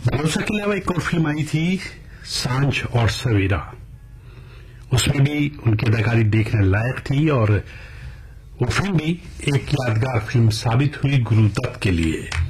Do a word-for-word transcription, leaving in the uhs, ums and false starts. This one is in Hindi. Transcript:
भरोसा के अलावा एक और फिल्म आई थी सांझ और सवेरा, उसमें भी उनकी अदाकारी देखने लायक थी और वो फिल्म भी एक यादगार फिल्म साबित हुई गुरु दत्त के लिए।